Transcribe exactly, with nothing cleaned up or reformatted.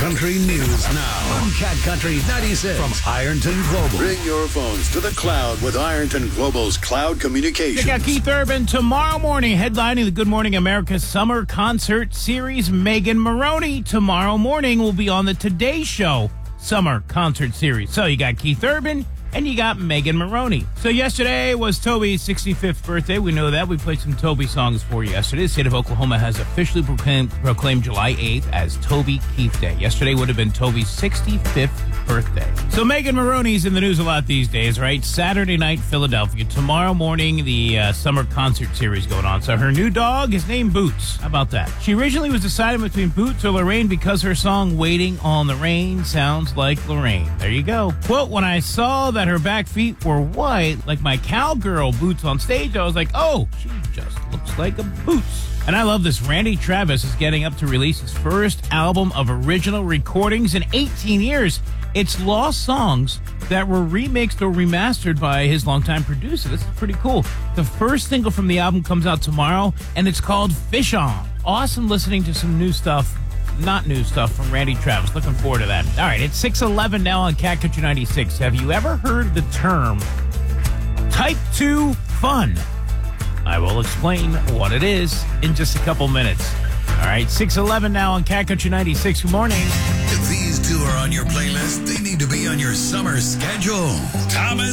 Country News now on Cat Country ninety-six from Ironton Global. Bring your phones to the cloud with Ironton Global's cloud communications. Check out Keith Urban tomorrow morning, headlining the Good Morning America Summer Concert Series. Megan Maroney tomorrow morning will be on the Today Show Summer Concert Series. So you got Keith Urban and you got Megan Maroney. So yesterday was Toby's sixty-fifth birthday. We know that. We played some Toby songs for you yesterday. The state of Oklahoma has officially proclaimed, proclaimed July eighth as Toby Keith Day. Yesterday would have been Toby's sixty-fifth birthday. So Megan Maroney's in the news a lot these days, right? Saturday night, Philadelphia. Tomorrow morning, the uh, summer concert series going on. So her new dog is named Boots. How about that? She originally was deciding between Boots or Lorraine because her song Waiting on the Rain sounds like Lorraine. There you go. Quote, when I saw that her back feet were white, like my cowgirl Boots on stage, I was like, oh, she just looks like a Boots. And I love this. Randy Travis is getting up to release his first album of original recordings in eighteen years. It's lost songs that were remixed or remastered by his longtime producer. This is pretty cool. The first single from the album comes out tomorrow, and it's called Fish On. Awesome listening to some new stuff, not new stuff, from Randy Travis. Looking forward to that. All right, it's six eleven now on Cat Country ninety-six. Have you ever heard the term Type two Fun? I will explain what it is in just a couple minutes. All right, six eleven now on Cat Country ninety-six. Good morning. If these two are on your playlist, they need to be on your summer schedule. Thomas